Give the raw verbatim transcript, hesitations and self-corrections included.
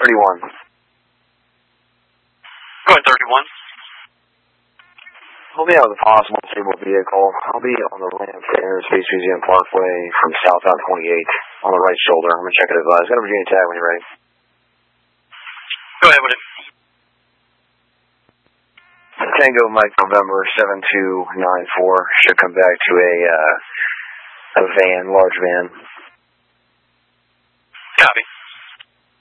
thirty-one. Go ahead, thirty-one. I'll be out with a possible stable vehicle. I'll be on the ramp there, Space Museum Parkway from southbound twenty-eight on the right shoulder. I'm going to check it advise. Got a Virginia tag when you're ready. Go ahead with it. Tango Mike November seven two nine four should come back to a uh, a van, large van. Copy.